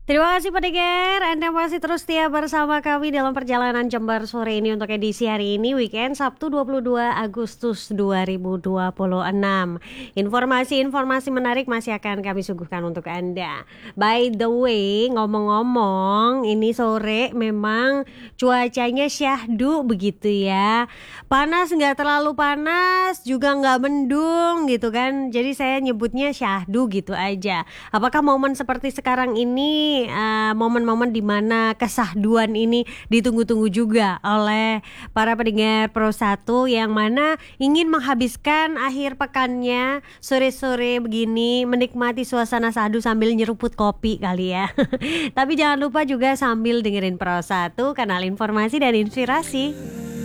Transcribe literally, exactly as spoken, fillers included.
Terima kasih pendengar, Anda masih terus setia bersama kami dalam perjalanan Jember sore ini untuk edisi hari ini weekend Sabtu dua puluh dua Agustus dua ribu dua puluh enam. Informasi-informasi menarik masih akan kami suguhkan untuk Anda. By the way, ngomong-ngomong, ini sore memang cuacanya syahdu begitu ya. Panas nggak terlalu panas, juga nggak mendung gitu kan. Jadi saya nyebutnya syahdu gitu aja. Apakah momen seperti sekarang ini Uh, momen-momen di mana kesahduan ini ditunggu-tunggu juga oleh para pendengar Pro satu yang mana ingin menghabiskan akhir pekannya sore-sore begini menikmati suasana sahdu sambil nyeruput kopi kali ya. Tapi jangan lupa juga sambil dengerin Pro satu, kanal informasi dan inspirasi.